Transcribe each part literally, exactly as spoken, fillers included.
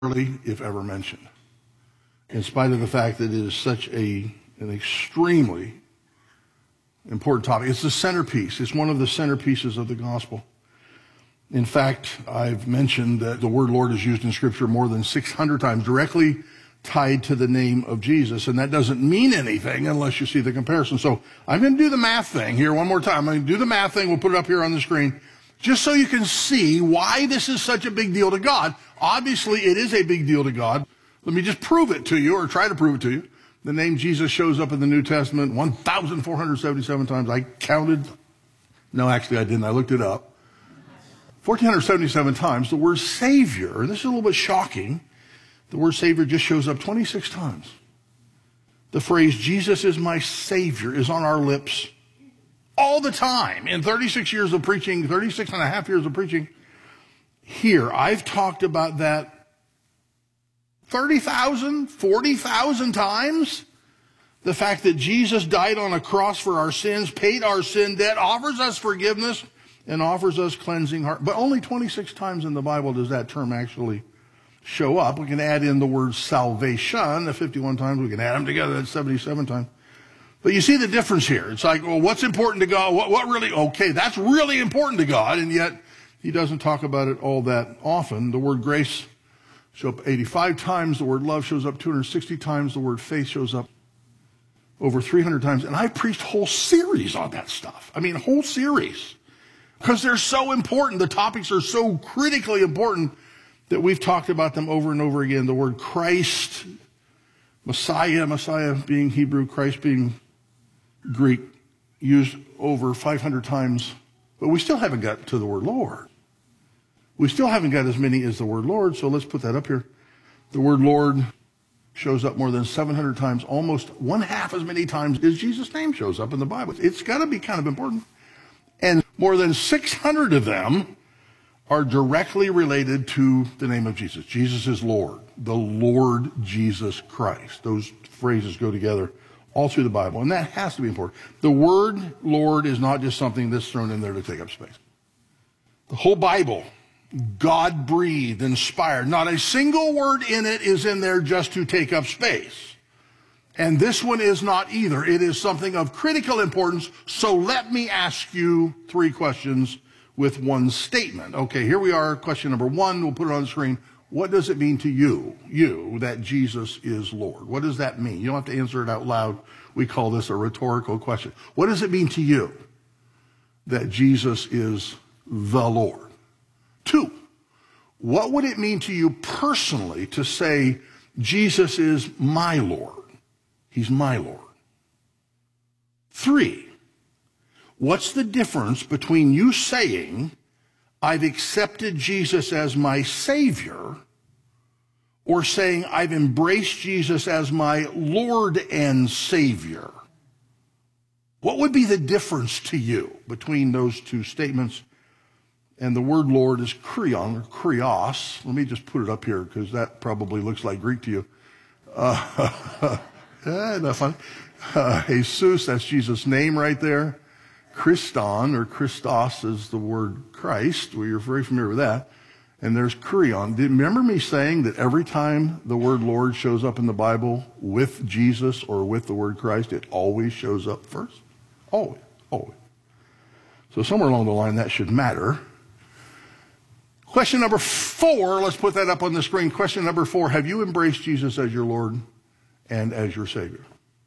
rarely, if ever, mentioned, in spite of the fact that it is such a an extremely important topic. It's the centerpiece. It's one of the centerpieces of the gospel. In fact, I've mentioned that the word Lord is used in Scripture more than six hundred times, directly tied to the name of Jesus, and that doesn't mean anything unless you see the comparison. So I'm going to do the math thing here one more time. I'm going to do the math thing. We'll put it up here on the screen, just so you can see why this is such a big deal to God. Obviously, it is a big deal to God. Let me just prove it to you, or try to prove it to you. The name Jesus shows up in the New Testament one thousand four hundred seventy-seven times. I counted. No, actually, I didn't. I looked it up. one thousand four hundred seventy-seven times. The word Savior, this is a little bit shocking, the word Savior just shows up twenty-six times. The phrase, Jesus is my Savior, is on our lips all the time. In thirty-six years of preaching, thirty-six and a half years of preaching, here, I've talked about that thirty thousand, forty thousand times. The fact that Jesus died on a cross for our sins, paid our sin debt, offers us forgiveness, and offers us cleansing heart. But only twenty-six times in the Bible does that term actually show up. We can add in the word salvation, the fifty-one times. We can add them together, that's seventy-seven times. But you see the difference here. It's like, well, what's important to God? What, what really, okay, that's really important to God, and yet he doesn't talk about it all that often. The word grace shows up eighty-five times. The word love shows up two hundred sixty times. The word faith shows up over three hundred times. And I've preached whole series on that stuff. I mean, whole series. Because they're so important. The topics are so critically important that we've talked about them over and over again. The word Christ, Messiah, Messiah being Hebrew, Christ being Greek, used over five hundred times. But we still haven't got to the word Lord. We still haven't got as many as the word Lord, so let's put that up here. The word Lord shows up more than seven hundred times, almost one half as many times as Jesus' name shows up in the Bible. It's got to be kind of important. And more than six hundred of them are directly related to the name of Jesus. Jesus is Lord, the Lord Jesus Christ. Those phrases go together all through the Bible, and that has to be important. The word Lord is not just something that's thrown in there to take up space. The whole Bible, God-breathed, inspired. Not a single word in it is in there just to take up space. And this one is not either. It is something of critical importance. So let me ask you three questions with one statement. Okay, here we are. Question number one. We'll put it on the screen. What does it mean to you, you, that Jesus is Lord? What does that mean? You don't have to answer it out loud. We call this a rhetorical question. What does it mean to you that Jesus is the Lord? Two, what would it mean to you personally to say Jesus is my Lord? He's my Lord. Three, what's the difference between you saying, I've accepted Jesus as my Savior, or saying, I've embraced Jesus as my Lord and Savior? What would be the difference to you between those two statements? And the word Lord is kurion, or kurios. Let me just put it up here, because that probably looks like Greek to you. Uh, eh, not funny. Uh, Jesus, that's Jesus' name right there. Christon, or Christos, is the word Christ. Well, you're very familiar with that. And there's kurion. Did, remember me saying that every time the word Lord shows up in the Bible with Jesus or with the word Christ, it always shows up first? Always, always. So somewhere along the line, that should matter. Question number four, let's put that up on the screen. Question number four, have you embraced Jesus as your Lord and as your Savior?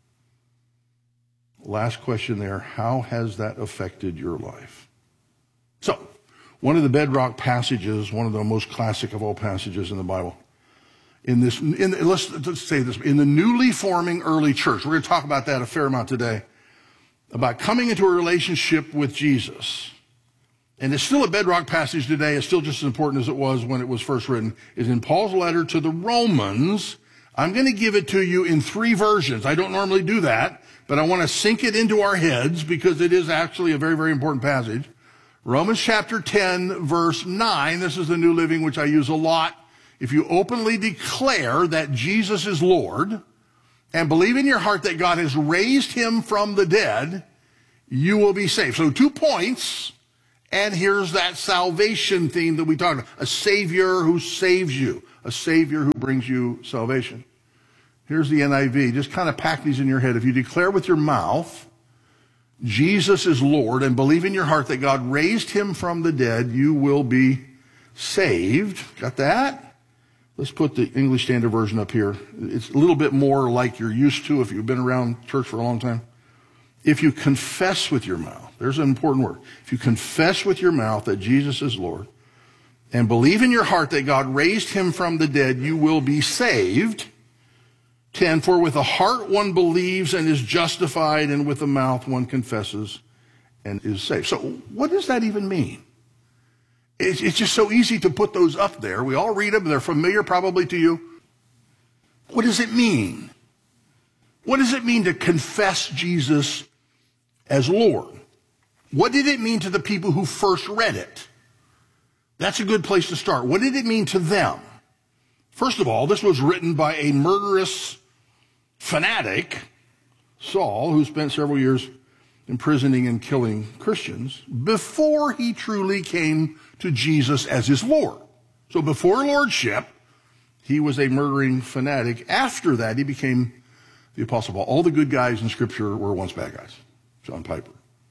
Last question there, how has that affected your life? So, one of the bedrock passages, one of the most classic of all passages in the Bible, in this, in, let's, let's say this, in the newly forming early church, we're going to talk about that a fair amount today, about coming into a relationship with Jesus. And it's still a bedrock passage today. It's still just as important as it was when it was first written. Is in Paul's letter to the Romans. I'm going to give it to you in three versions. I don't normally do that, but I want to sink it into our heads because it is actually a very, very important passage. Romans chapter ten, verse nine. This is the New Living, which I use a lot. If you openly declare that Jesus is Lord and believe in your heart that God has raised him from the dead, you will be saved. So two points. And here's that salvation theme that we talked about. A Savior who saves you. a Savior who brings you salvation. Here's the N I V. Just kind of pack these in your head. If you declare with your mouth Jesus is Lord and believe in your heart that God raised him from the dead, you will be saved. Got that? Let's put the English Standard Version up here. It's a little bit more like you're used to if you've been around church for a long time. If you confess with your mouth, there's an important word. If you confess with your mouth that Jesus is Lord and believe in your heart that God raised him from the dead, you will be saved. ten, for with the heart one believes and is justified, and with the mouth one confesses and is saved. So what does that even mean? It's, it's just so easy to put those up there. We all read them. They're familiar probably to you. What does it mean? What does it mean to confess Jesus as Lord? What did it mean to the people who first read it? That's a good place to start. What did it mean to them? First of all, this was written by a murderous fanatic, Saul, who spent several years imprisoning and killing Christians, before he truly came to Jesus as his Lord. So before lordship, he was a murdering fanatic. After that, he became the Apostle Paul. All the good guys in Scripture were once bad guys. John Piper.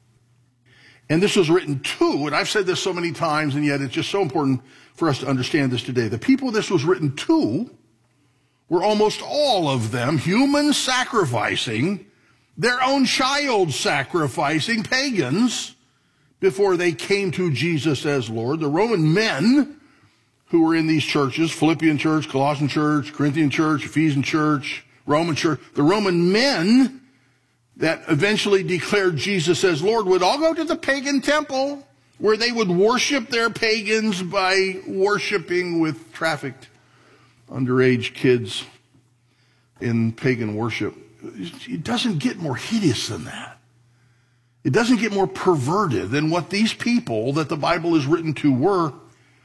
And this was written to, and I've said this so many times, and yet it's just so important for us to understand this today. The people this was written to were almost all of them humans sacrificing, their own child sacrificing, pagans, before they came to Jesus as Lord. The Roman men who were in these churches, Philippian church, Colossian church, Corinthian church, Ephesian church, Roman church, the Roman men that eventually declared Jesus as Lord would all go to the pagan temple where they would worship their pagans by worshiping with trafficked underage kids in pagan worship. It doesn't get more hideous than that. It doesn't get more perverted than what these people that the Bible is written to were.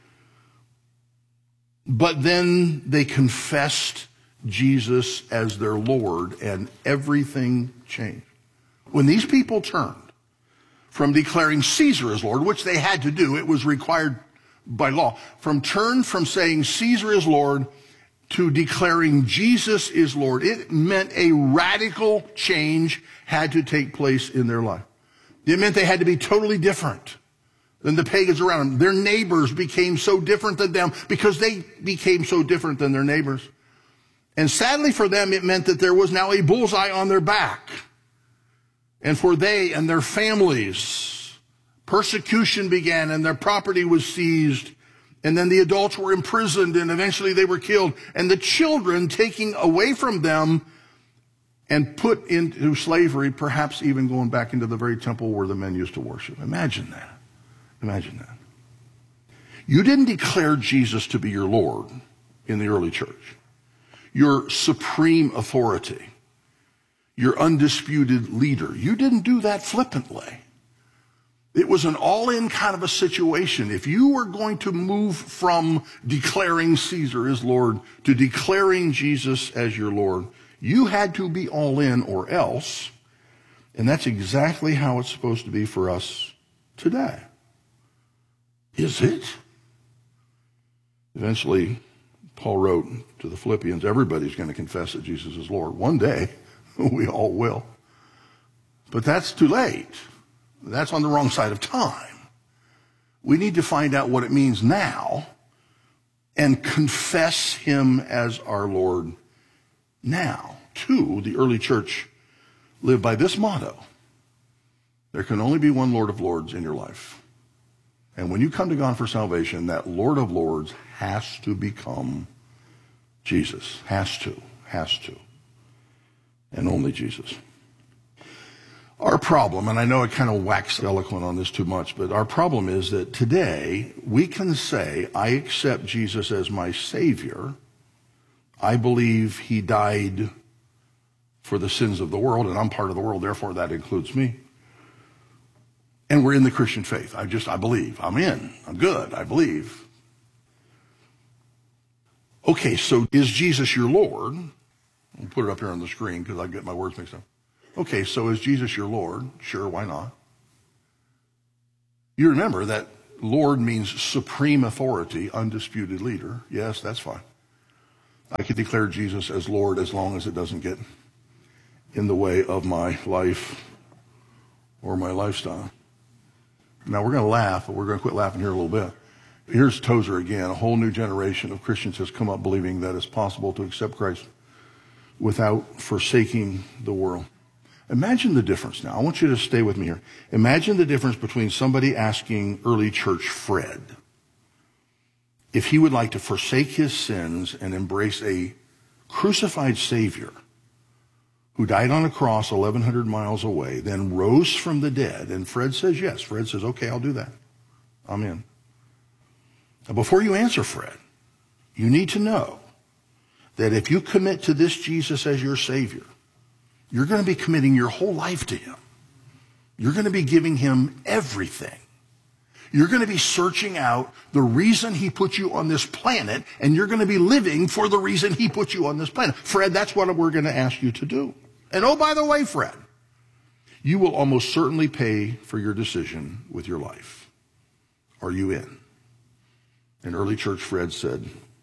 But then they confessed Jesus as their Lord, and everything changed. When these people turned from declaring Caesar as Lord, which they had to do, it was required by law, from turned from saying Caesar is Lord to declaring Jesus is Lord, it meant a radical change had to take place in their life. It meant they had to be totally different than the pagans around them. Their neighbors became so different than them because they became so different than their neighbors. And sadly for them, it meant that there was now a bullseye on their back. And for they and their families, persecution began and their property was seized. And then the adults were imprisoned and eventually they were killed. And the children taken away from them and put into slavery, perhaps even going back into the very temple where the men used to worship. Imagine that. Imagine that. You didn't declare Jesus to be your Lord in the early church. Your supreme authority, your undisputed leader. You didn't do that flippantly. It was an all-in kind of a situation. If you were going to move from declaring Caesar as Lord to declaring Jesus as your Lord, you had to be all in or else. And that's exactly how it's supposed to be for us today. Is it? Eventually, Paul wrote to the Philippians, everybody's going to confess that Jesus is Lord. One day, we all will. But that's too late. That's on the wrong side of time. We need to find out what it means now and confess him as our Lord now. Two, the early church lived by this motto: there can only be one Lord of Lords in your life. And when you come to God for salvation, that Lord of Lords has to become Jesus. Has to. Has to. And only Jesus. Our problem, and I know I kind of wax eloquent on this too much, but our problem is that today we can say, I accept Jesus as my Savior. I believe he died for the sins of the world, and I'm part of the world, therefore that includes me. And we're in the Christian faith. I just, I believe. I'm in. I'm good. I believe. Okay, so is Jesus your Lord? I'll put it up here on the screen because I get my words mixed up. Okay, so is Jesus your Lord? Sure, why not? You remember that Lord means supreme authority, undisputed leader. Yes, that's fine. I can declare Jesus as Lord as long as it doesn't get in the way of my life or my lifestyle. Now, we're going to laugh, but we're going to quit laughing here a little bit. Here's Tozer again. A whole new generation of Christians has come up believing that it's possible to accept Christ without forsaking the world. Imagine the difference now. I want you to stay with me here. Imagine the difference between somebody asking early church Fred if he would like to forsake his sins and embrace a crucified Savior who died on a cross eleven hundred miles away, then rose from the dead. And Fred says yes. Fred says, okay, I'll do that. I'm in. Now, before you answer Fred, you need to know that if you commit to this Jesus as your Savior, you're going to be committing your whole life to him. You're going to be giving him everything. You're going to be searching out the reason he put you on this planet, and you're going to be living for the reason he put you on this planet. Fred, that's what we're going to ask you to do. And oh, by the way, Fred, you will almost certainly pay for your decision with your life. Are you in? And early church Fred said,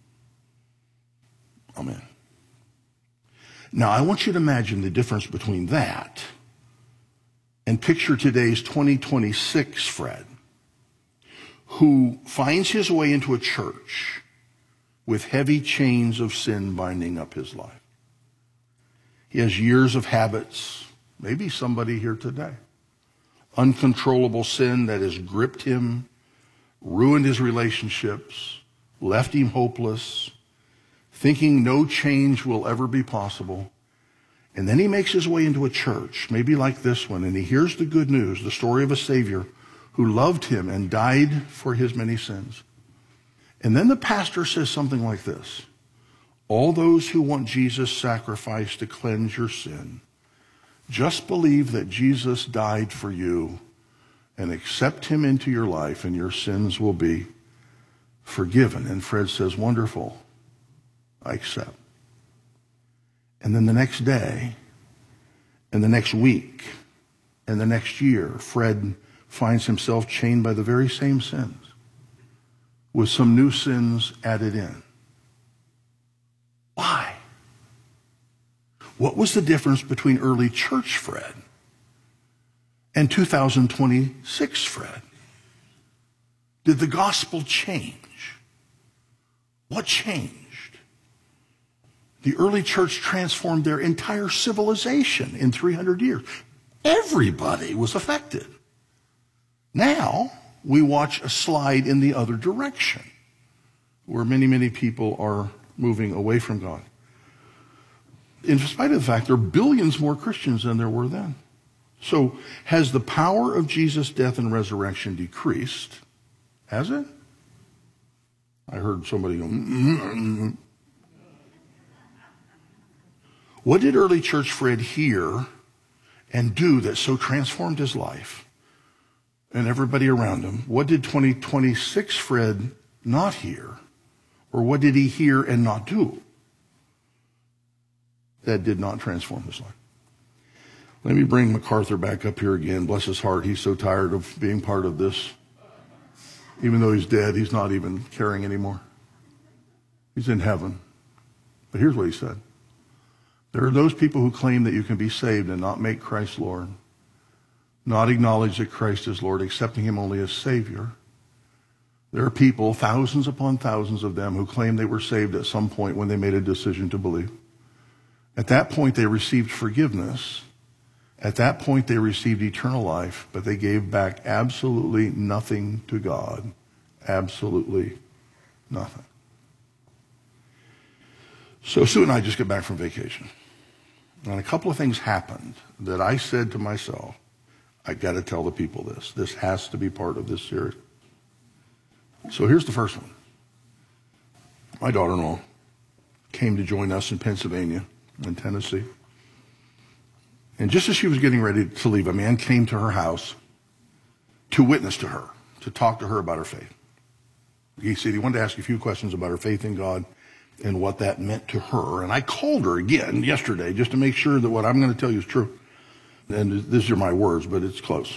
I'm in. Now, I want you to imagine the difference between that and picture today's twenty twenty-six Fred, who finds his way into a church with heavy chains of sin binding up his life. He has years of habits, maybe somebody here today, uncontrollable sin that has gripped him, ruined his relationships, left him hopeless, thinking no change will ever be possible. And then he makes his way into a church, maybe like this one, and he hears the good news, the story of a Savior who loved him and died for his many sins. And then the pastor says something like this: all those who want Jesus' sacrifice to cleanse your sin, just believe that Jesus died for you and accept him into your life and your sins will be forgiven. And Fred says, wonderful, I accept. And then the next day, and the next week, and the next year, Fred finds himself chained by the very same sins, with some new sins added in. Why? What was the difference between early church Fred and two thousand twenty-six Fred? Did the gospel change? What changed? The early church transformed their entire civilization in three hundred years. Everybody was affected. Now, we watch a slide in the other direction, where many, many people are moving away from God. In spite of the fact there are billions more Christians than there were then. So, has the power of Jesus' death and resurrection decreased? Has it? I heard somebody go, mm-hmm. What did early church Fred hear and do that so transformed his life and everybody around him? What did twenty twenty-six Fred not hear? Or what did he hear and not do that did not transform his life? Let me bring MacArthur back up here again. Bless his heart. He's so tired of being part of this. Even though he's dead, he's not even caring anymore. He's in heaven. But here's what he said. There are those people who claim that you can be saved and not make Christ Lord, not acknowledge that Christ is Lord, accepting him only as Savior. There are people, thousands upon thousands of them, who claim they were saved at some point when they made a decision to believe. At that point, they received forgiveness. At that point, they received eternal life, but they gave back absolutely nothing to God. Absolutely nothing. So Sue and I just got back from vacation. And a couple of things happened that I said to myself, I got to tell the people this. This has to be part of this series. So here's the first one. My daughter-in-law came to join us in Pennsylvania, in Tennessee. And just as she was getting ready to leave, a man came to her house to witness to her, to talk to her about her faith. He said he wanted to ask a few questions about her faith in God and what that meant to her. And I called her again yesterday just to make sure that what I'm going to tell you is true. And these are my words, but it's close.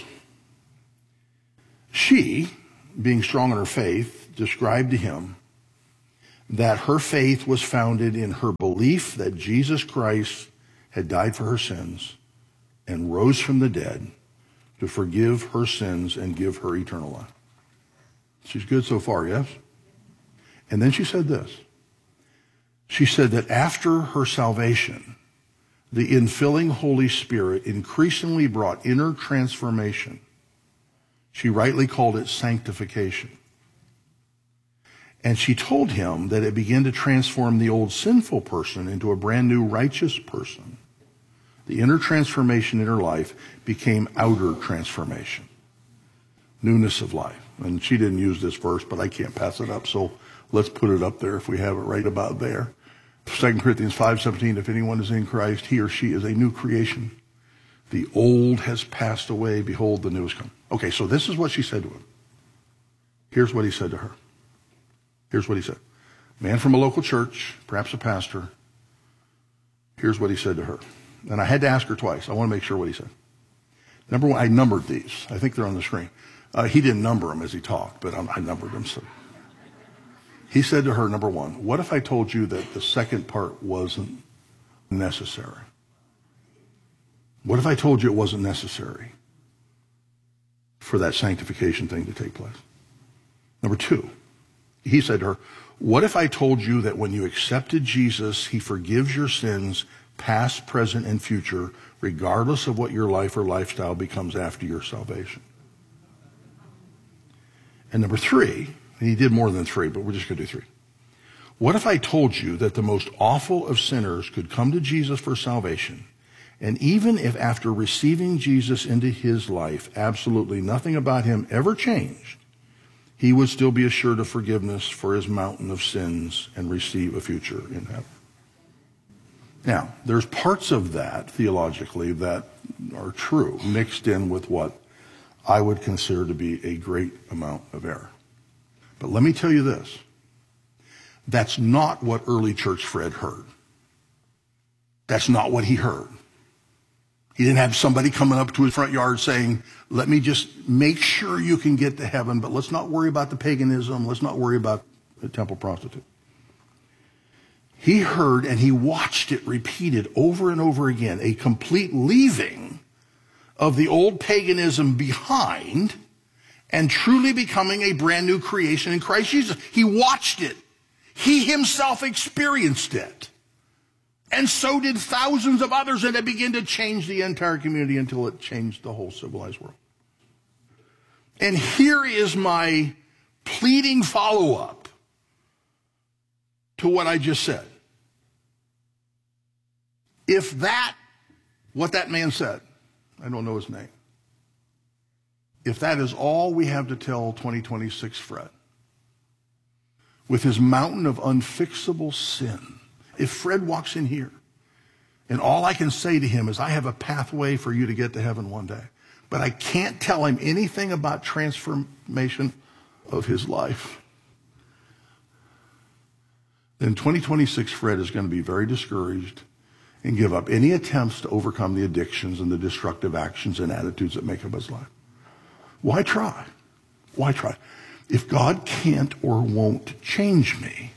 She, being strong in her faith, described to him that her faith was founded in her belief that Jesus Christ had died for her sins and rose from the dead to forgive her sins and give her eternal life. She's good so far, yes? And then she said this. She said that after her salvation, the infilling Holy Spirit increasingly brought inner transformation. She rightly called it sanctification. And she told him that it began to transform the old sinful person into a brand new righteous person. The inner transformation in her life became outer transformation, newness of life. And she didn't use this verse, but I can't pass it up, so let's put it up there if we have it right about there. Second Corinthians five seventeen, if anyone is in Christ, he or she is a new creation. The old has passed away. Behold, the new has come. Okay, so this is what she said to him. Here's what he said to her. Here's what he said. Man from a local church, perhaps a pastor. Here's what he said to her. And I had to ask her twice. I want to make sure what he said. Number one, I numbered these. I think they're on the screen. Uh, he didn't number them as he talked, but I numbered them. So. He said to her, number one, what if I told you that the second part wasn't necessary? What if I told you it wasn't necessary for that sanctification thing to take place? Number two, he said to her, what if I told you that when you accepted Jesus, he forgives your sins, past, present, and future, regardless of what your life or lifestyle becomes after your salvation? And number three, and he did more than three, but we're just going to do three. What if I told you that the most awful of sinners could come to Jesus for salvation, and even if after receiving Jesus into his life, absolutely nothing about him ever changed, he would still be assured of forgiveness for his mountain of sins and receive a future in heaven? Now, there's parts of that theologically that are true, mixed in with what I would consider to be a great amount of error. But let me tell you this. That's not what early church Fred heard. That's not what he heard. He didn't have somebody coming up to his front yard saying, let me just make sure you can get to heaven, but let's not worry about the paganism. Let's not worry about the temple prostitute. He heard and he watched it repeated over and over again, a complete leaving of the old paganism behind and truly becoming a brand new creation in Christ Jesus. He watched it. He himself experienced it. And so did thousands of others, and it began to change the entire community until it changed the whole civilized world. And here is my pleading follow-up to what I just said. If that, what that man said, I don't know his name, if that is all we have to tell twenty twenty-six Fred, with his mountain of unfixable sin, if Fred walks in here and all I can say to him is, I have a pathway for you to get to heaven one day, but I can't tell him anything about transformation of his life, then twenty twenty-six Fred is going to be very discouraged and give up any attempts to overcome the addictions and the destructive actions and attitudes that make up his life. Why try? Why try? If God can't or won't change me,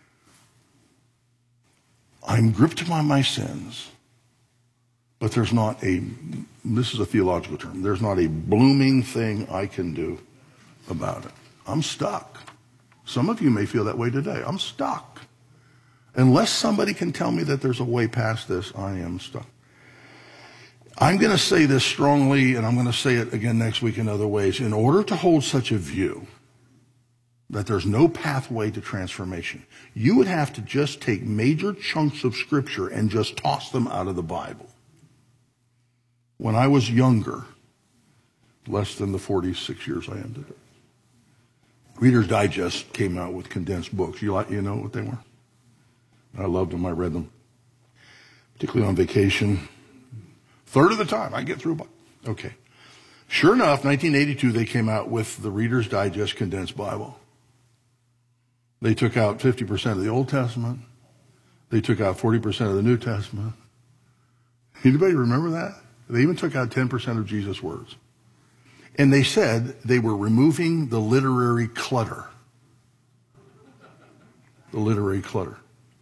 I'm gripped by my sins, but there's not a, this is a theological term, there's not a blooming thing I can do about it. I'm stuck. Some of you may feel that way today. I'm stuck. Unless somebody can tell me that there's a way past this, I am stuck. I'm going to say this strongly, and I'm going to say it again next week in other ways. In order to hold such a view that there's no pathway to transformation, you would have to just take major chunks of Scripture and just toss them out of the Bible. When I was younger, less than the forty-six years I am today, Reader's Digest came out with condensed books. You, like, you know what they were? I loved them. I read them, particularly on vacation. Third of the time, I get through a book. Okay. Sure enough, nineteen eighty-two, they came out with the Reader's Digest Condensed Bible. They took out fifty percent of the Old Testament. They took out forty percent of the New Testament. Anybody remember that? They even took out ten percent of Jesus' words. And they said they were removing the literary clutter. the literary clutter.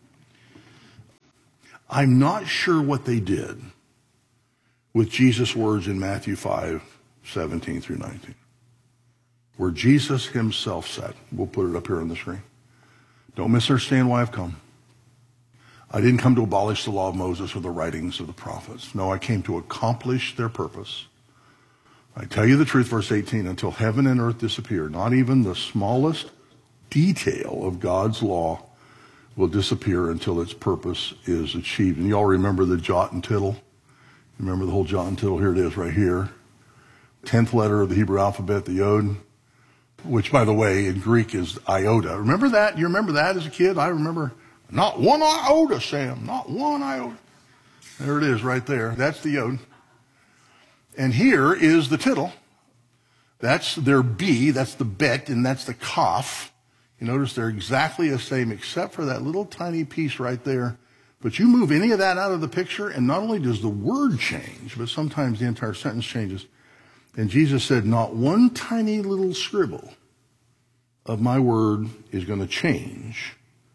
I'm not sure what they did with Jesus' words in Matthew five, seventeen through nineteen, where Jesus himself said, we'll put it up here on the screen, don't misunderstand why I've come. I didn't come to abolish the law of Moses or the writings of the prophets. No, I came to accomplish their purpose. I tell you the truth, verse eighteen, until heaven and earth disappear, not even the smallest detail of God's law will disappear until its purpose is achieved. And you all remember the jot and tittle? Remember the whole jot and tittle? Here it is right here. Tenth letter of the Hebrew alphabet, the yod, which, by the way, in Greek is iota. Remember that? You remember that as a kid? I remember not one iota, Sam, not one iota. There it is right there. That's the yod. And here is the tittle. That's their B, that's the bet, and that's the kaf. You notice they're exactly the same except for that little tiny piece right there. But you move any of that out of the picture, and not only does the word change, but sometimes the entire sentence changes. And Jesus said, not one tiny little scribble of my word is going to change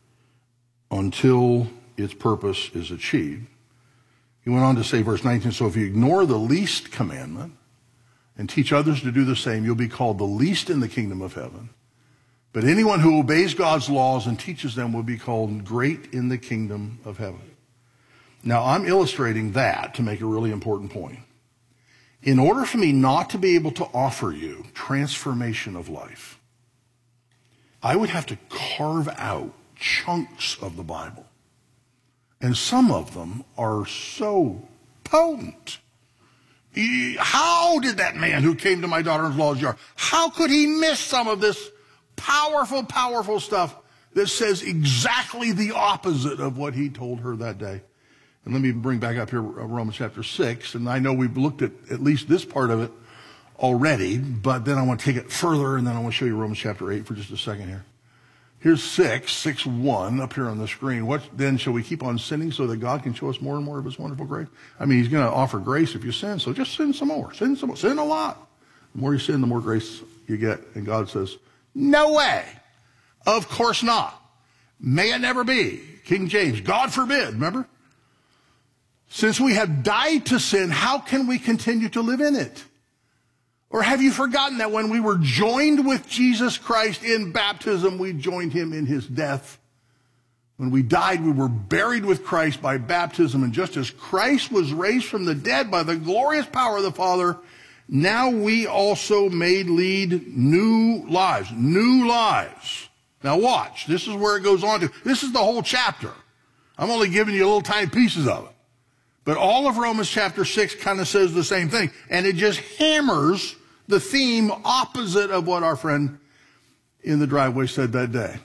until its purpose is achieved. He went on to say, verse nineteen, so if you ignore the least commandment and teach others to do the same, you'll be called the least in the kingdom of heaven. But anyone who obeys God's laws and teaches them will be called great in the kingdom of heaven. Now, I'm illustrating that to make a really important point. In order for me not to be able to offer you transformation of life, I would have to carve out chunks of the Bible. And some of them are so potent. How did that man who came to my daughter-in-law's yard, how could he miss some of this powerful, powerful stuff that says exactly the opposite of what he told her that day? And let me bring back up here Romans chapter six. And I know we've looked at at least this part of it already, but then I want to take it further, and then I want to show you Romans chapter eight for just a second here. Here's six, six one up here on the screen. What then shall we keep on sinning so that God can show us more and more of his wonderful grace? I mean, he's going to offer grace if you sin, so just sin some more. Sin some more. Sin a lot. The more you sin, the more grace you get. And God says, no way. Of course not. May it never be. King James, God forbid, remember? Since we have died to sin, how can we continue to live in it? Or have you forgotten that when we were joined with Jesus Christ in baptism, we joined him in his death? When we died, we were buried with Christ by baptism. And just as Christ was raised from the dead by the glorious power of the Father, now we also may lead new lives. New lives. Now watch. This is where it goes on to. This is the whole chapter. I'm only giving you little tiny pieces of it. But all of Romans chapter six kind of says the same thing. And it just hammers the theme opposite of what our friend in the driveway said that day.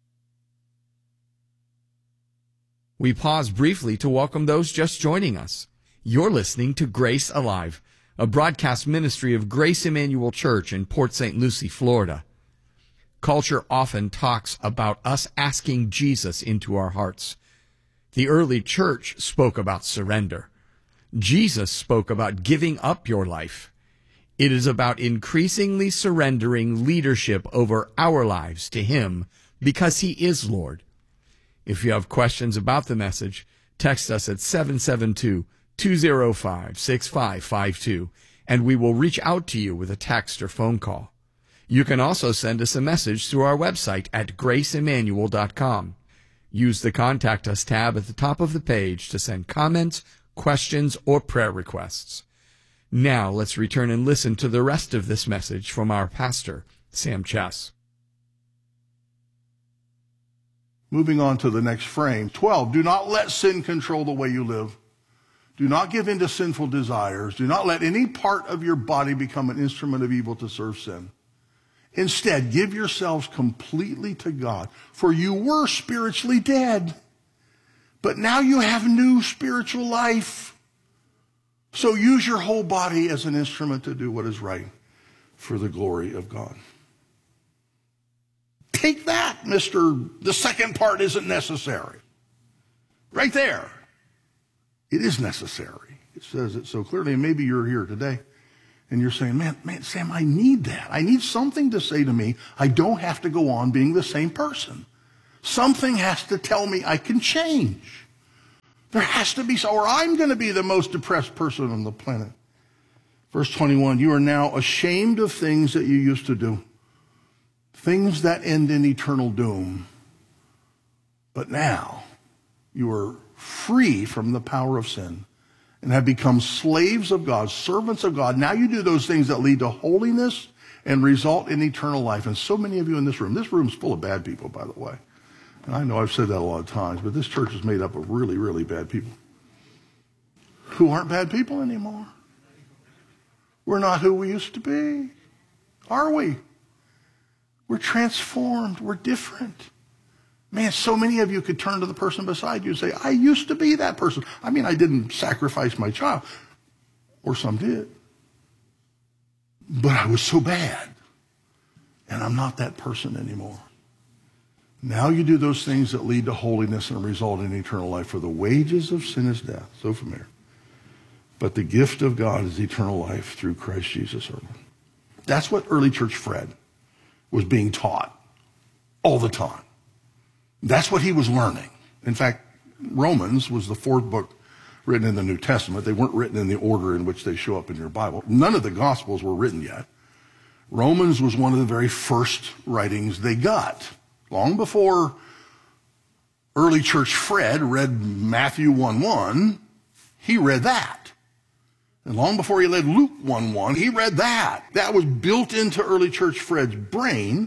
We pause briefly to welcome those just joining us. You're listening to Grace Alive, a broadcast ministry of Grace Emmanuel Church in Port Saint Lucie, Florida. Culture often talks about us asking Jesus into our hearts. The early church spoke about surrender. Jesus spoke about giving up your life. It is about increasingly surrendering leadership over our lives to him because he is Lord. If you have questions about the message, text us at seven seven two, two zero five, six five five two, and we will reach out to you with a text or phone call. You can also send us a message through our website at grace emmanuel dot com. Use the Contact Us tab at the top of the page to send comments, questions, or prayer requests. Now let's return and listen to the rest of this message from our pastor, Sam Chess. Moving on to the next frame. twelve, do not let sin control the way you live. Do not give in to sinful desires. Do not let any part of your body become an instrument of evil to serve sin. Instead, give yourselves completely to God, for you were spiritually dead, but now you have new spiritual life. So use your whole body as an instrument to do what is right for the glory of God. Take that, Mister The second part isn't necessary. Right there. It is necessary. It says it so clearly, and maybe you're here today and you're saying, man, man, Sam, I need that. I need something to say to me. I don't have to go on being the same person. Something has to tell me I can change. There has to be, or I'm going to be the most depressed person on the planet. Verse twenty-one, you are now ashamed of things that you used to do, things that end in eternal doom. But now you are free from the power of sin and have become slaves of God, servants of God. Now you do those things that lead to holiness and result in eternal life. And so many of you in this room, this room's full of bad people, by the way. And I know I've said that a lot of times, but this church is made up of really, really bad people who aren't bad people anymore. We're not who we used to be, are we? We're transformed. We're different. Man, so many of you could turn to the person beside you and say, I used to be that person. I mean, I didn't sacrifice my child, or some did. But I was so bad, and I'm not that person anymore. Now you do those things that lead to holiness and result in eternal life, for the wages of sin is death. So familiar. But the gift of God is eternal life through Christ Jesus our Lord. That's what early church Fred was being taught all the time. That's what he was learning. In fact, Romans was the fourth book written in the New Testament. They weren't written in the order in which they show up in your Bible. None of the Gospels were written yet. Romans was one of the very first writings they got. Long before early church Fred read Matthew one one, he read that. And long before he read Luke one one, he read that. That was built into early church Fred's brain.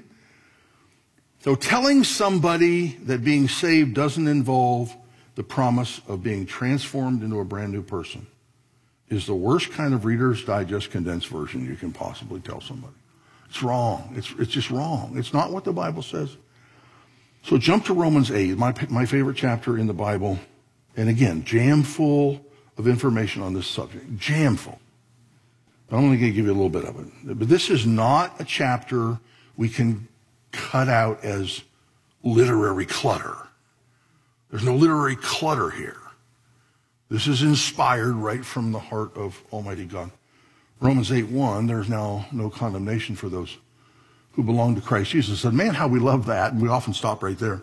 So telling somebody that being saved doesn't involve the promise of being transformed into a brand new person is the worst kind of Reader's Digest condensed version you can possibly tell somebody. It's wrong. It's, it's just wrong. It's not what the Bible says. So jump to Romans eight, my, my favorite chapter in the Bible. And again, jam full of information on this subject. Jam full. I'm only going to give you a little bit of it. But this is not a chapter we can cut out as literary clutter. There's no literary clutter here. This is inspired right from the heart of Almighty God. Romans eight one, there's now no condemnation for those who belong to Christ Jesus. Said, man, how we love that. And we often stop right there.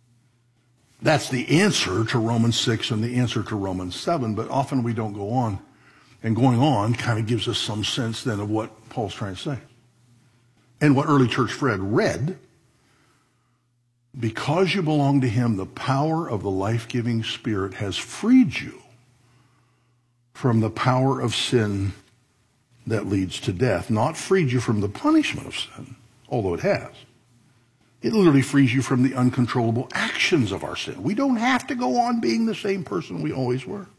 That's the answer to Romans six and the answer to Romans seven, but often we don't go on. And going on kind of gives us some sense then of what Paul's trying to say. And what early church Fred read, because you belong to him, the power of the life-giving Spirit has freed you from the power of sin that leads to death. Not freed you from the punishment of sin, although it has. It literally frees you from the uncontrollable actions of our sin. We don't have to go on being the same person we always were.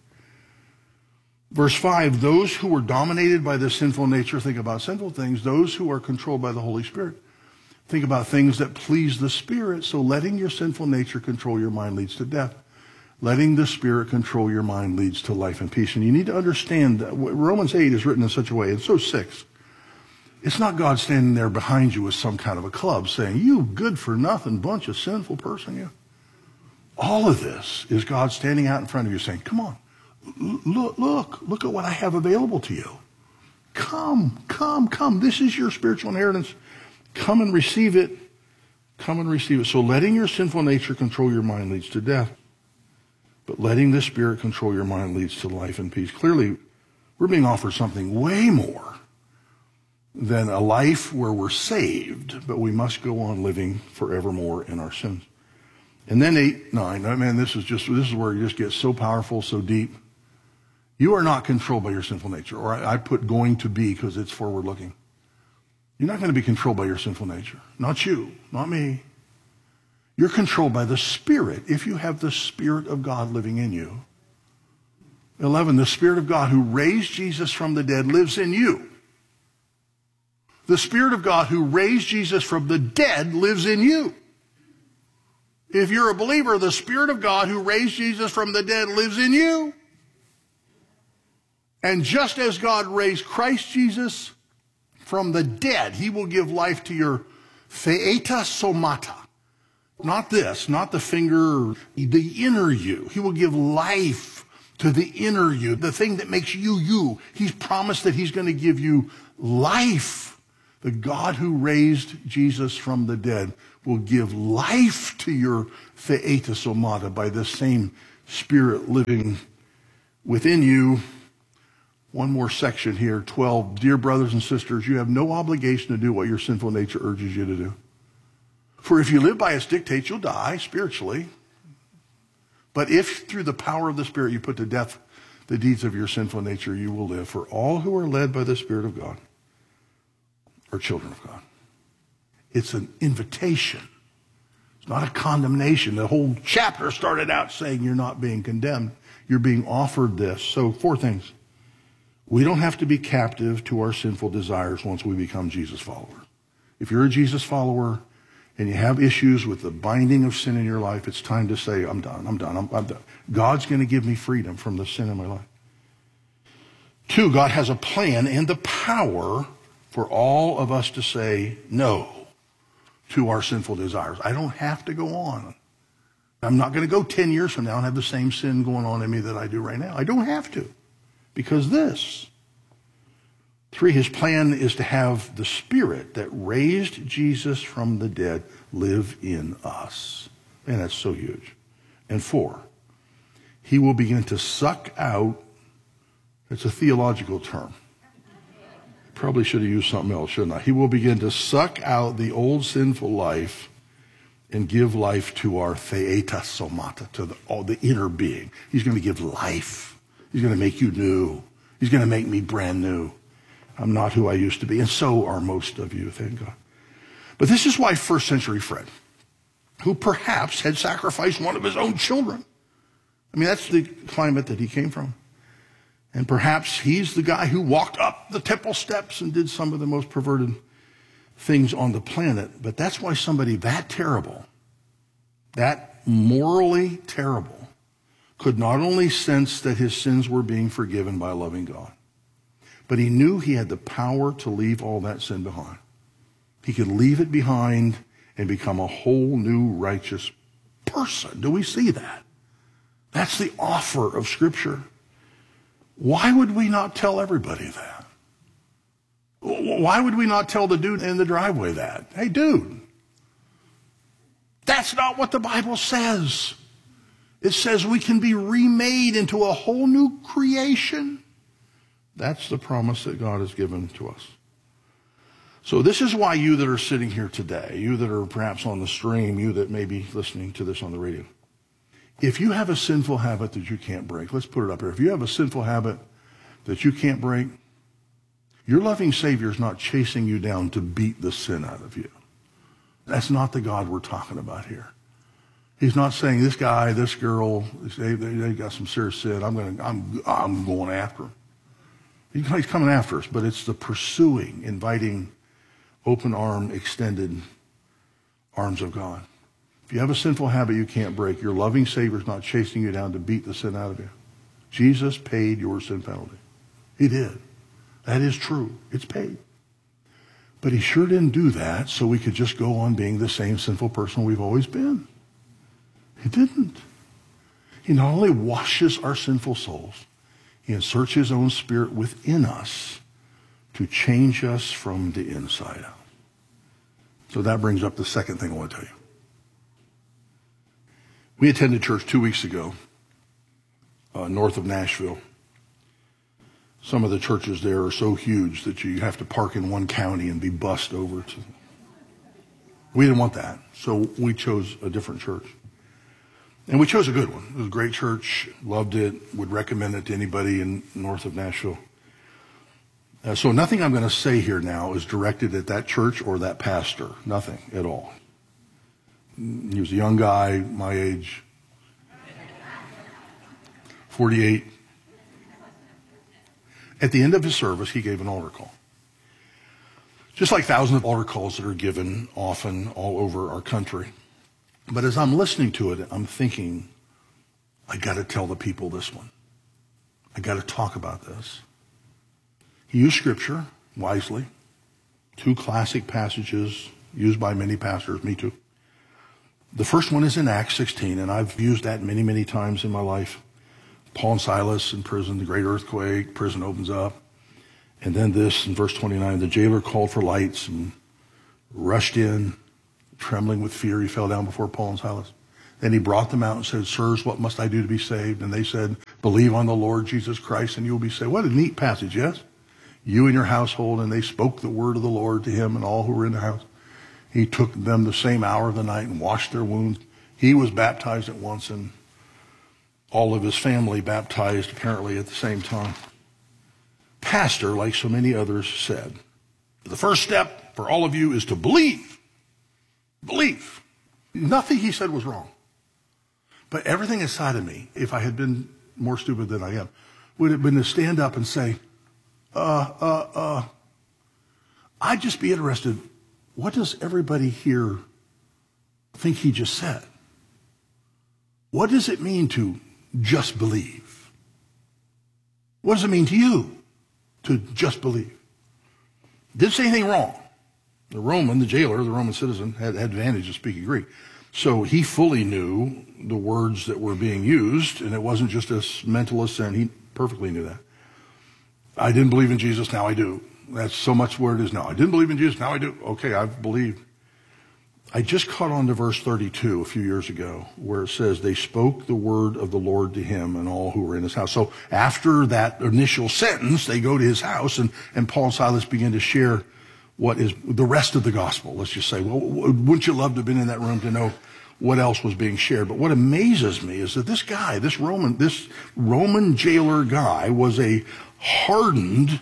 Verse five, those who were dominated by the sinful nature think about sinful things. Those who are controlled by the Holy Spirit think about things that please the Spirit. So letting your sinful nature control your mind leads to death. Letting the Spirit control your mind leads to life and peace. And you need to understand that Romans eight is written in such a way, and so six. It's not God standing there behind you with some kind of a club saying, you good-for-nothing bunch of sinful person, you. All of this is God standing out in front of you saying, come on, look, look, look at what I have available to you. Come, come, come. This is your spiritual inheritance. Come and receive it. Come and receive it. So letting your sinful nature control your mind leads to death. But letting the Spirit control your mind leads to life and peace. Clearly, we're being offered something way more than a life where we're saved, but we must go on living forevermore in our sins. And then eight, nine, I mean, this is just, this is where it just gets so powerful, so deep. You are not controlled by your sinful nature. Or I, I put going to be because it's forward looking. You're not going to be controlled by your sinful nature. Not you, not me. You're controlled by the Spirit if you have the Spirit of God living in you. eleven, the Spirit of God who raised Jesus from the dead lives in you. The Spirit of God who raised Jesus from the dead lives in you. If you're a believer, the Spirit of God who raised Jesus from the dead lives in you. And just as God raised Christ Jesus from the dead, he will give life to your theeta somata. Not this, not the finger, the inner you. He will give life to the inner you, the thing that makes you you. He's promised that he's going to give you life The God who raised Jesus from the dead will give life to your theatasomata by this same Spirit living within you. One more section here, twelve. Dear brothers and sisters, you have no obligation to do what your sinful nature urges you to do. For if you live by its dictates, you'll die spiritually. But if through the power of the Spirit you put to death the deeds of your sinful nature, you will live. For all who are led by the Spirit of God are children of God. It's an invitation. It's not a condemnation. The whole chapter started out saying you're not being condemned. You're being offered this. So four things. We don't have to be captive to our sinful desires once we become Jesus followers. If you're a Jesus follower and you have issues with the binding of sin in your life, it's time to say, I'm done, I'm done, I'm, I'm done. God's going to give me freedom from the sin in my life. Two, God has a plan and the power for all of us to say no to our sinful desires. I don't have to go on. I'm not going to go ten years from now and have the same sin going on in me that I do right now. I don't have to. Because this. Three, his plan is to have the Spirit that raised Jesus from the dead live in us. Man, that's so huge. And four, he will begin to suck out, it's a theological term. Probably should have used something else, shouldn't I? He will begin to suck out the old sinful life and give life to our theatasomata, to the, all the inner being. He's going to give life. He's going to make you new. He's going to make me brand new. I'm not who I used to be, and so are most of you, thank God. But this is why first century Fred, who perhaps had sacrificed one of his own children, I mean, that's the climate that he came from. And perhaps he's the guy who walked up the temple steps and did some of the most perverted things on the planet. But that's why somebody that terrible, that morally terrible, could not only sense that his sins were being forgiven by a loving God, but he knew he had the power to leave all that sin behind. He could leave it behind and become a whole new righteous person. Do we see that? That's the offer of Scripture. Why would we not tell everybody that? Why would we not tell the dude in the driveway that? Hey, dude, that's not what the Bible says. It says we can be remade into a whole new creation. That's the promise that God has given to us. So this is why you that are sitting here today, you that are perhaps on the stream, you that may be listening to this on the radio, if you have a sinful habit that you can't break, let's put it up here. If you have a sinful habit that you can't break, your loving Savior is not chasing you down to beat the sin out of you. That's not the God we're talking about here. He's not saying this guy, this girl, they, they, they got some serious sin. I'm going, I'm, I'm going after him. He's coming after us, but it's the pursuing, inviting, open arm, extended arms of God. If you have a sinful habit you can't break, your loving Savior is not chasing you down to beat the sin out of you. Jesus paid your sin penalty. He did. That is true. It's paid. But he sure didn't do that so we could just go on being the same sinful person we've always been. He didn't. He not only washes our sinful souls, he inserts his own Spirit within us to change us from the inside out. So that brings up the second thing I want to tell you. We attended church two weeks ago, uh, north of Nashville. Some of the churches there are so huge that you have to park in one county and be bussed over to. We didn't want that, so we chose a different church. And we chose a good one. It was a great church, loved it, would recommend it to anybody in north of Nashville. Uh, so nothing I'm going to say here now is directed at that church or that pastor. Nothing at all. He was a young guy, my age, forty-eight. At the end of his service, he gave an altar call. Just like thousands of altar calls that are given often all over our country. But as I'm listening to it, I'm thinking, I got to tell the people this one. I got to talk about this. He used Scripture wisely. Two classic passages used by many pastors, me too. The first one is in Acts sixteen, and I've used that many, many times in my life. Paul and Silas in prison, the great earthquake, prison opens up. And then this, in verse twenty-nine, the jailer called for lights and rushed in, trembling with fear. He fell down before Paul and Silas. Then he brought them out and said, "Sirs, what must I do to be saved?" And they said, "Believe on the Lord Jesus Christ and you will be saved." What a neat passage, yes? You and your household. And they spoke the word of the Lord to him and all who were in the house. He took them the same hour of the night and washed their wounds. He was baptized at once, and all of his family baptized apparently at the same time. Pastor, like so many others, said, the first step for all of you is to believe. Believe. Nothing he said was wrong. But everything inside of me, if I had been more stupid than I am, would have been to stand up and say, uh, uh, uh, I'd just be interested, what does everybody here think he just said? What does it mean to just believe? What does it mean to you to just believe? Didn't say anything wrong. The Roman, the jailer, the Roman citizen, had, had advantage of speaking Greek. So he fully knew the words that were being used, and it wasn't just a mental assent. He perfectly knew that. I didn't believe in Jesus, now I do. That's so much where it is now. I didn't believe in Jesus, now I do. Okay, I've believed. I just caught on to verse thirty-two a few years ago, where it says, they spoke the word of the Lord to him and all who were in his house. So after that initial sentence, they go to his house, and, and Paul and Silas begin to share what is the rest of the gospel. Let's just say, well, wouldn't you love to have been in that room to know what else was being shared? But what amazes me is that this guy, this Roman, this Roman jailer guy was a hardened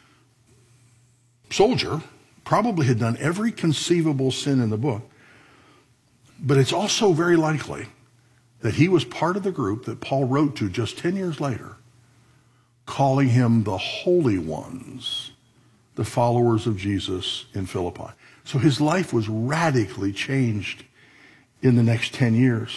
soldier, probably had done every conceivable sin in the book. But it's also very likely that he was part of the group that Paul wrote to just ten years later, calling him the holy ones, the followers of Jesus in Philippi. So his life was radically changed in the next ten years.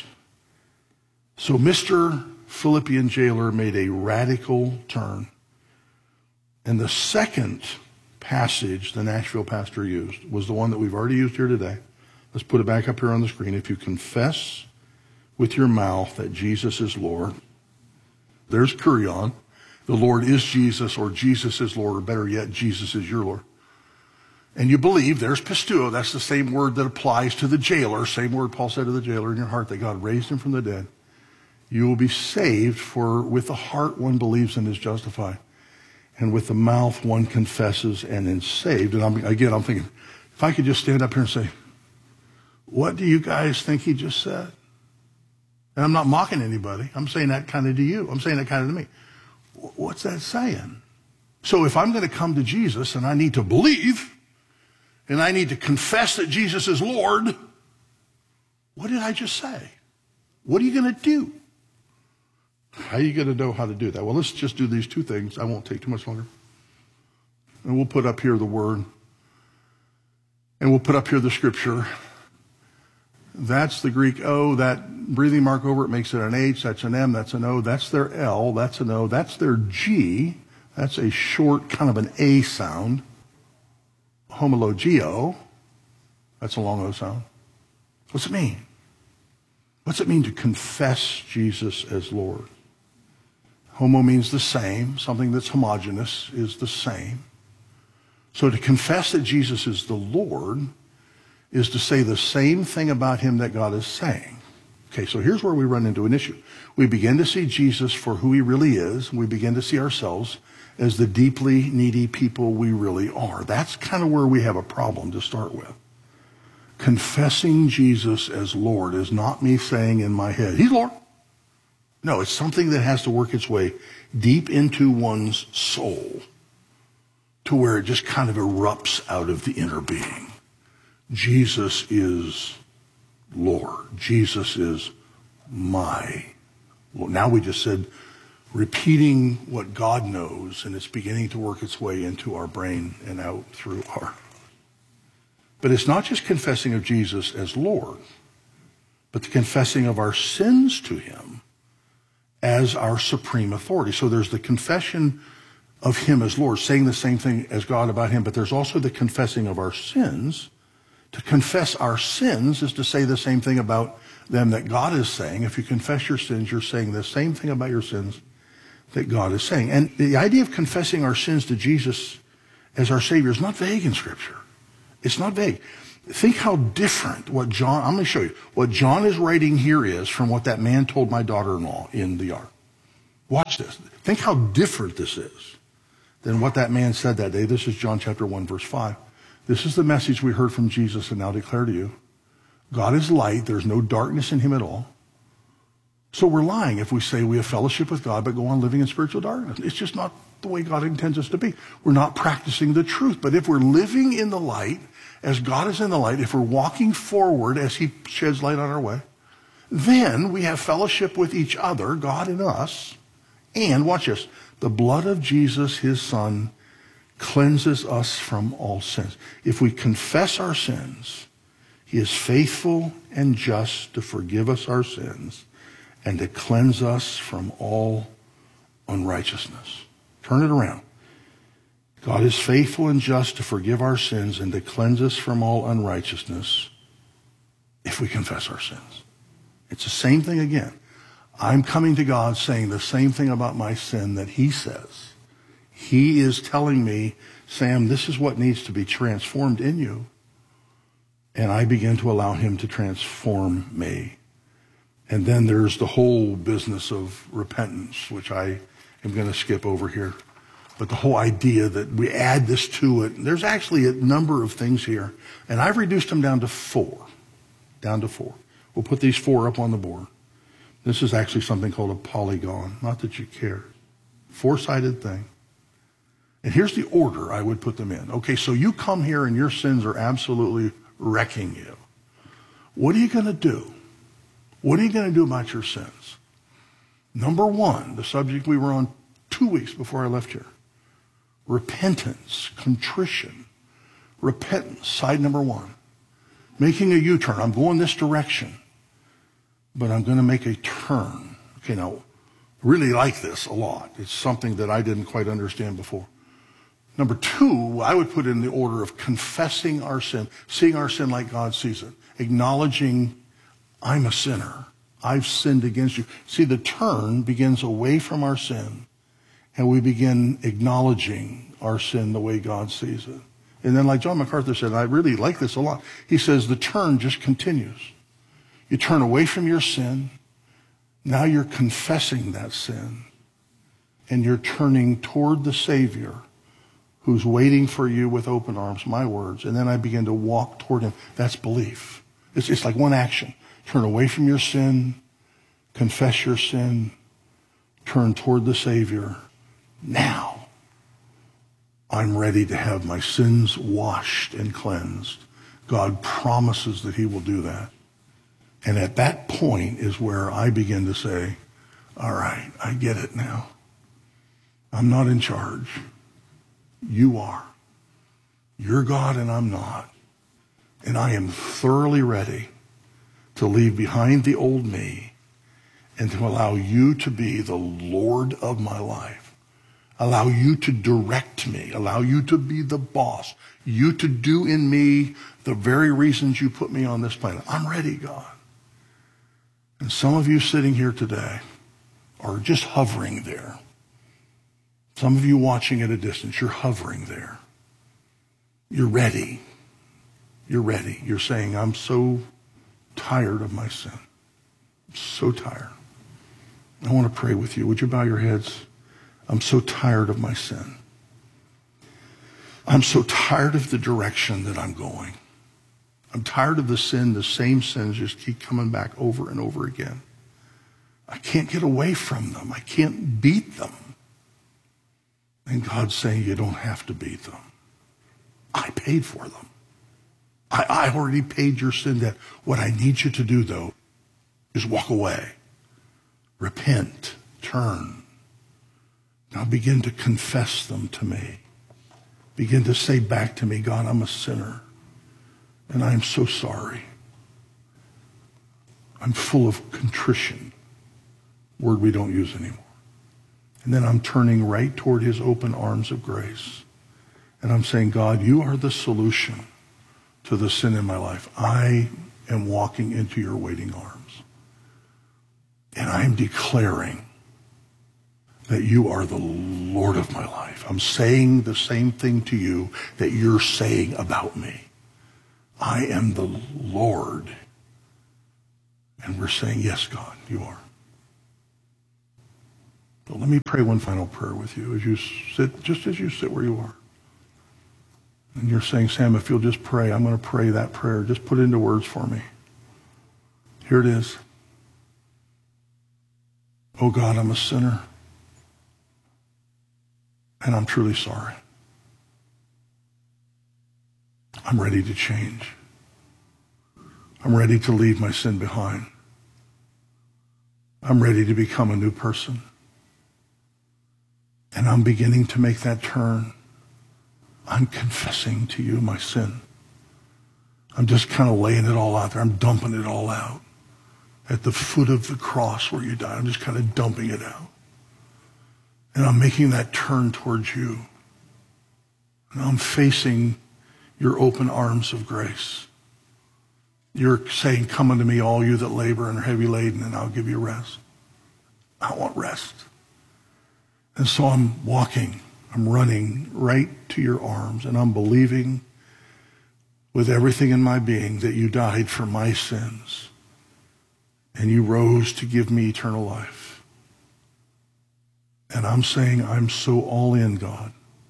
So Mister Philippian jailer made a radical turn. And the second passage the Nashville pastor used was the one that we've already used here today. Let's put it back up here on the screen. If you confess with your mouth that Jesus is Lord, there's kurion. The Lord is Jesus, or Jesus is Lord, or better yet, Jesus is your Lord. And you believe, there's pisteuo, that's the same word that applies to the jailer, same word Paul said to the jailer, in your heart that God raised him from the dead. You will be saved, for with the heart one believes and is justified. And with the mouth one confesses and is saved. And I'm, again, I'm thinking, if I could just stand up here and say, what do you guys think he just said? And I'm not mocking anybody. I'm saying that kind of to you. I'm saying that kind of to me. What's that saying? So if I'm going to come to Jesus and I need to believe and I need to confess that Jesus is Lord, what did I just say? What are you going to do? How are you going to know how to do that? Well, let's just do these two things. I won't take too much longer. And we'll put up here the word. And we'll put up here the scripture. That's the Greek O. That breathing mark over it makes it an H. That's an M. That's an O. That's their L. That's an O. That's their G. That's a short kind of an A sound. Homologio. That's a long O sound. What's it mean? What's it mean to confess Jesus as Lord? Homo means the same. Something that's homogeneous is the same. So to confess that Jesus is the Lord is to say the same thing about him that God is saying. Okay, so here's where we run into an issue. We begin to see Jesus for who he really is. We begin to see ourselves as the deeply needy people we really are. That's kind of where we have a problem to start with. Confessing Jesus as Lord is not me saying in my head, he's Lord. No, it's something that has to work its way deep into one's soul to where it just kind of erupts out of the inner being. Jesus is Lord. Jesus is my Lord. Now we just said repeating what God knows, and it's beginning to work its way into our brain and out through our. But it's not just confessing of Jesus as Lord, but the confessing of our sins to him as our supreme authority. So there's the confession of him as Lord, saying the same thing as God about him, but there's also the confessing of our sins. To confess our sins is to say the same thing about them that God is saying. If you confess your sins, you're saying the same thing about your sins that God is saying. And the idea of confessing our sins to Jesus as our Savior is not vague in Scripture. It's not vague. Think how different what John, I'm going to show you, what John is writing here is from what that man told my daughter-in-law in the yard. Watch this. Think how different this is than what that man said that day. This is John chapter one, verse five. This is the message we heard from Jesus and now declare to you. God is light. There's no darkness in him at all. So we're lying if we say we have fellowship with God but go on living in spiritual darkness. It's just not the way God intends us to be. We're not practicing the truth. But if we're living in the light, as God is in the light, if we're walking forward as he sheds light on our way, then we have fellowship with each other, God and us. And watch this, the blood of Jesus, his son, cleanses us from all sins. If we confess our sins, he is faithful and just to forgive us our sins and to cleanse us from all unrighteousness. Turn it around. God is faithful and just to forgive our sins and to cleanse us from all unrighteousness if we confess our sins. It's the same thing again. I'm coming to God saying the same thing about my sin that he says. He is telling me, Sam, this is what needs to be transformed in you. And I begin to allow him to transform me. And then there's the whole business of repentance, which I am going to skip over here. But the whole idea that we add this to it, there's actually a number of things here. And I've reduced them down to four. Down to four. We'll put these four up on the board. This is actually something called a polygon. Not that you care. Four-sided thing. And here's the order I would put them in. Okay, so you come here and your sins are absolutely wrecking you. What are you going to do? What are you going to do about your sins? Number one, the subject we were on two weeks before I left here. Repentance, contrition. Repentance, side number one. Making a U-turn. I'm going this direction, but I'm going to make a turn. Okay, now, I really like this a lot. It's something that I didn't quite understand before. Number two, I would put in the order of confessing our sin, seeing our sin like God sees it, acknowledging I'm a sinner. I've sinned against you. See, the turn begins away from our sin, and we begin acknowledging our sin the way God sees it. And then like John MacArthur said, and I really like this a lot, he says the turn just continues. You turn away from your sin. Now you're confessing that sin. And you're turning toward the Savior who's waiting for you with open arms, my words. And then I begin to walk toward him. That's belief. It's, it's like one action. Turn away from your sin. Confess your sin. Turn toward the Savior. Now, I'm ready to have my sins washed and cleansed. God promises that he will do that. And at that point is where I begin to say, all right, I get it now. I'm not in charge. You are. You're God and I'm not. And I am thoroughly ready to leave behind the old me and to allow you to be the Lord of my life. Allow you to direct me. Allow you to be the boss. You to do in me the very reasons you put me on this planet. I'm ready, God. And some of you sitting here today are just hovering there. Some of you watching at a distance, you're hovering there. You're ready. You're ready. You're saying, I'm so tired of my sin. I'm so tired. I want to pray with you. Would you bow your heads? I'm so tired of my sin. I'm so tired of the direction that I'm going. I'm tired of the sin, the same sins just keep coming back over and over again. I can't get away from them. I can't beat them. And God's saying you don't have to beat them. I paid for them. I, I already paid your sin debt. What I need you to do, though, is walk away. Repent. Turn. Now begin to confess them to me. Begin to say back to me, God, I'm a sinner. And I am so sorry. I'm full of contrition. Word we don't use anymore. And then I'm turning right toward his open arms of grace. And I'm saying, God, you are the solution to the sin in my life. I am walking into your waiting arms. And I'm declaring that you are the Lord of my life. I'm saying the same thing to you that you're saying about me. I am the Lord. And we're saying, yes, God, you are. But let me pray one final prayer with you as you sit, just as you sit where you are. And you're saying, Sam, if you'll just pray, I'm going to pray that prayer. Just put it into words for me. Here it is. Oh God, I'm a sinner. And I'm truly sorry. I'm ready to change. I'm ready to leave my sin behind. I'm ready to become a new person. And I'm beginning to make that turn. I'm confessing to you my sin. I'm just kind of laying it all out there. I'm dumping it all out at the foot of the cross where you died. I'm just kind of dumping it out. And I'm making that turn towards you. And I'm facing your open arms of grace. You're saying, come unto me, all you that labor and are heavy laden, and I'll give you rest. I want rest. And so I'm walking, I'm running right to your arms, and I'm believing with everything in my being that you died for my sins, and you rose to give me eternal life. And I'm saying I'm so all in, God,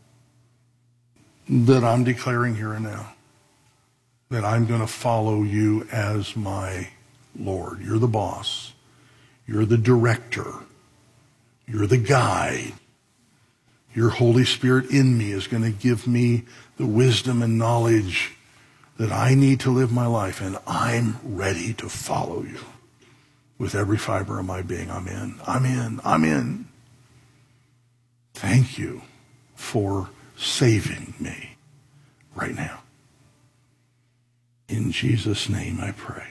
that I'm declaring here and now that I'm going to follow you as my Lord. You're the boss. You're the director. You're the guide. Your Holy Spirit in me is going to give me the wisdom and knowledge that I need to live my life, and I'm ready to follow you with every fiber of my being. I'm in. I'm in. I'm in. Thank you for saving me right now. In Jesus' name I pray.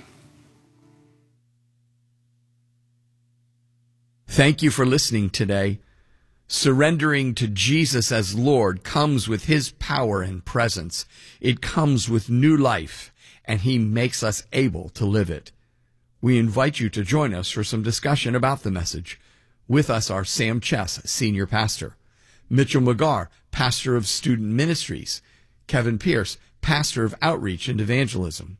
Thank you for listening today. Surrendering to Jesus as Lord comes with his power and presence. It comes with new life, and he makes us able to live it. We invite you to join us for some discussion about the message. With us are Sam Chess, Senior Pastor, Mitchell McGarr, Pastor of Student Ministries, Kevin Pierce, Pastor of Outreach and Evangelism.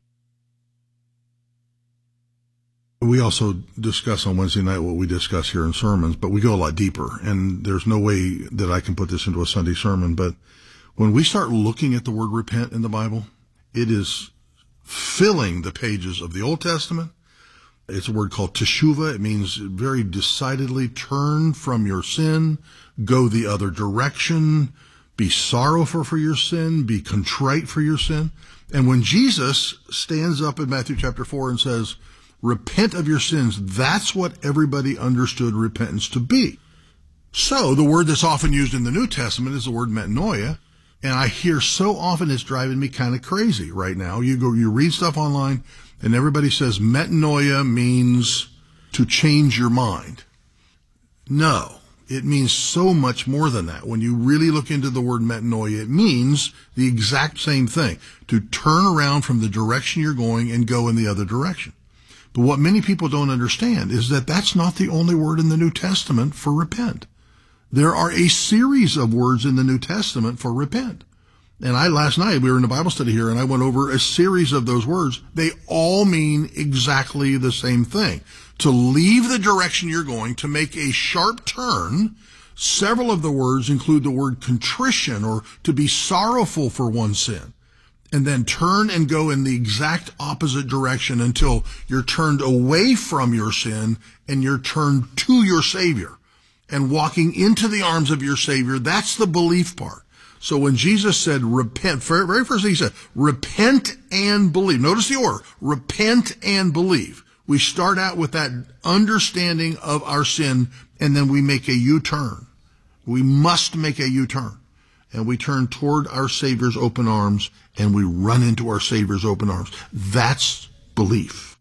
We also discuss on Wednesday night what we discuss here in sermons, but we go a lot deeper, and there's no way that I can put this into a Sunday sermon. But when we start looking at the word repent in the Bible, it is filling the pages of the Old Testament. It's a word called teshuvah. It means very decidedly turn from your sin, go the other direction, be sorrowful for your sin, be contrite for your sin. And when Jesus stands up in Matthew chapter four and says, repent of your sins, that's what everybody understood repentance to be. So the word that's often used in the New Testament is the word metanoia. And I hear so often it's driving me kind of crazy right now. You go, you read stuff online and everybody says metanoia means to change your mind. No, it means so much more than that. When you really look into the word metanoia, it means the exact same thing, to turn around from the direction you're going and go in the other direction. But what many people don't understand is that that's not the only word in the New Testament for repent. There are a series of words in the New Testament for repent. And I, last night, we were in a Bible study here, and I went over a series of those words. They all mean exactly the same thing. To leave the direction you're going, to make a sharp turn. Several of the words include the word contrition, or to be sorrowful for one's sin. And then turn and go in the exact opposite direction until you're turned away from your sin and you're turned to your Savior and walking into the arms of your Savior. That's the belief part. So when Jesus said repent, very first thing he said, repent and believe. Notice the order, repent and believe. We start out with that understanding of our sin, and then we make a U-turn. We must make a U-turn. And we turn toward our Savior's open arms, and we run into our Savior's open arms. That's belief.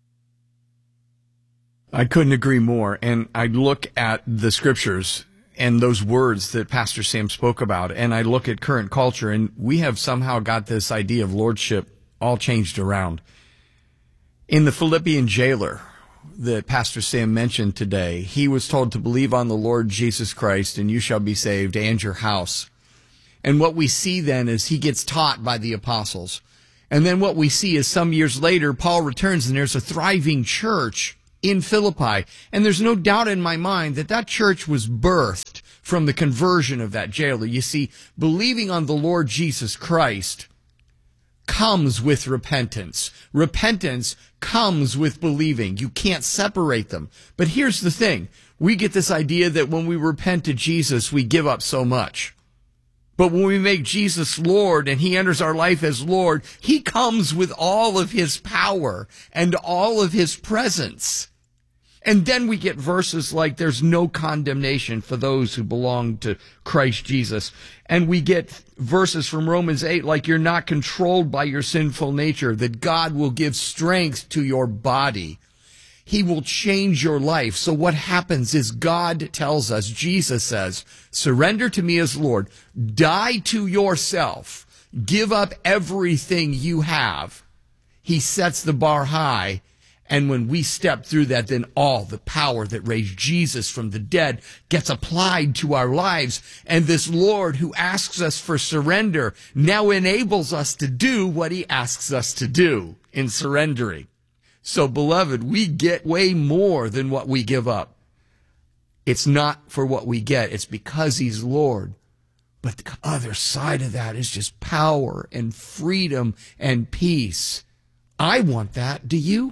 I couldn't agree more. And I look at the scriptures and those words that Pastor Sam spoke about, and I look at current culture, and we have somehow got this idea of lordship all changed around. In the Philippian jailer, that Pastor Sam mentioned today, he was told to believe on the Lord Jesus Christ and you shall be saved, and your house. And what we see then is he gets taught by the apostles. And then what we see is some years later, Paul returns and there's a thriving church in Philippi. And there's no doubt in my mind that that church was birthed from the conversion of that jailer. You see, believing on the Lord Jesus Christ comes with repentance. Repentance comes with believing. You can't separate them. But here's the thing. We get this idea that when we repent to Jesus, we give up so much. But when we make Jesus Lord and he enters our life as Lord, he comes with all of his power and all of his presence. And then we get verses like there's no condemnation for those who belong to Christ Jesus. And we get verses from Romans eight like you're not controlled by your sinful nature, that God will give strength to your body. He will change your life. So what happens is God tells us, Jesus says, surrender to me as Lord, die to yourself, give up everything you have. He sets the bar high. And when we step through that, then all the power that raised Jesus from the dead gets applied to our lives. And this Lord who asks us for surrender now enables us to do what he asks us to do in surrendering. So, beloved, we get way more than what we give up. It's not for what we get. It's because he's Lord. But the other side of that is just power and freedom and peace. I want that. Do you?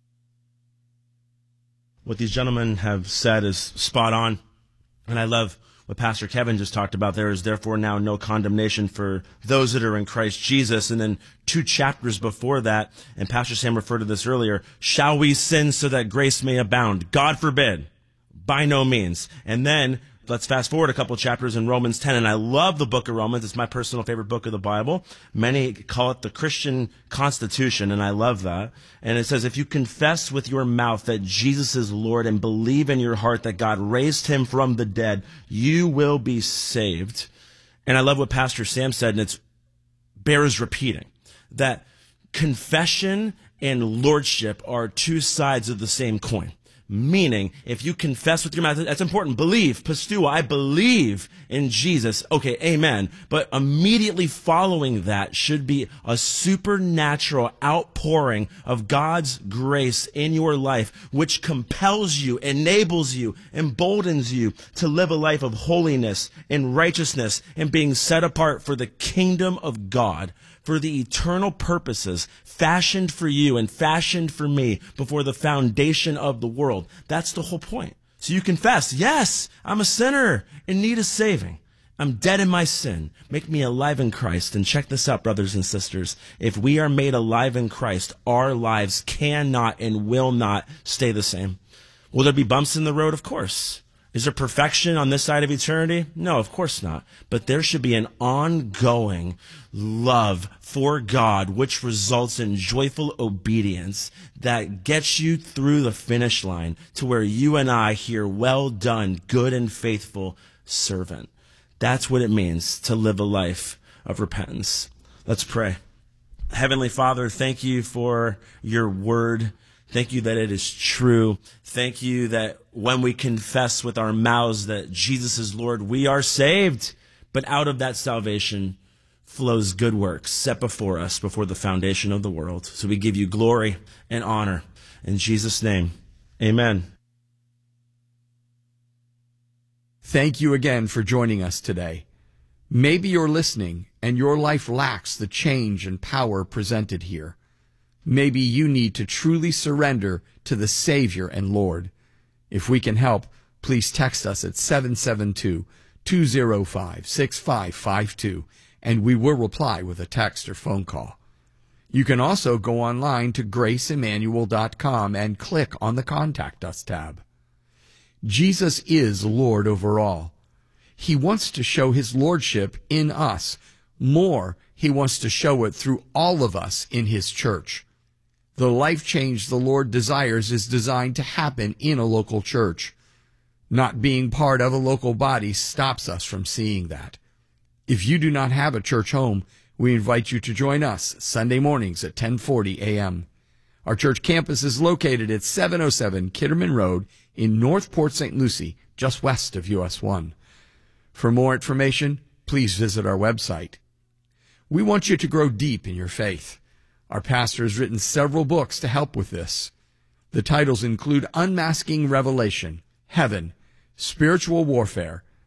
What these gentlemen have said is spot on. And I love what Pastor Kevin just talked about. There is therefore now no condemnation for those that are in Christ Jesus. And then two chapters before that, and Pastor Sam referred to this earlier, shall we sin so that grace may abound? God forbid. By no means. And then let's fast forward a couple chapters in Romans ten, and I love the book of Romans. It's my personal favorite book of the Bible. Many call it the Christian Constitution, and I love that. And it says, if you confess with your mouth that Jesus is Lord and believe in your heart that God raised him from the dead, you will be saved. And I love what Pastor Sam said, and it bears repeating, that confession and lordship are two sides of the same coin. Meaning, if you confess with your mouth, that's important. Believe, pisteuo, I believe in Jesus. Okay, amen. But immediately following that should be a supernatural outpouring of God's grace in your life, which compels you, enables you, emboldens you to live a life of holiness and righteousness and being set apart for the kingdom of God, for the eternal purposes fashioned for you and fashioned for me before the foundation of the world. That's the whole point. So you confess, yes, I'm a sinner in need of saving. I'm dead in my sin. Make me alive in Christ. And check this out, brothers and sisters. If we are made alive in Christ, our lives cannot and will not stay the same. Will there be bumps in the road? Of course. Is there perfection on this side of eternity? No, of course not. But there should be an ongoing love for God, which results in joyful obedience that gets you through the finish line to where you and I hear, well done, good and faithful servant. That's what it means to live a life of repentance. Let's pray. Heavenly Father, thank you for your word. Thank you that it is true. Thank you that when we confess with our mouths that Jesus is Lord, we are saved. But out of that salvation flows good works set before us before the foundation of the world. So we give you glory and honor. In Jesus' name, amen. Thank you again for joining us today. Maybe you're listening and your life lacks the change and power presented here. Maybe you need to truly surrender to the Savior and Lord. If we can help, please text us at seven seven two, two zero five, six five five two, and we will reply with a text or phone call. You can also go online to grace emmanuel dot com and click on the Contact Us tab. Jesus is Lord over all. He wants to show his lordship in us. More, he wants to show it through all of us in his church. The life change the Lord desires is designed to happen in a local church. Not being part of a local body stops us from seeing that. If you do not have a church home, we invite you to join us Sunday mornings at ten forty a.m. Our church campus is located at seven oh seven Kitterman Road in North Port Saint Lucie, just west of U S one. For more information, please visit our website. We want you to grow deep in your faith. Our pastor has written several books to help with this. The titles include Unmasking Revelation, Heaven, Spiritual Warfare,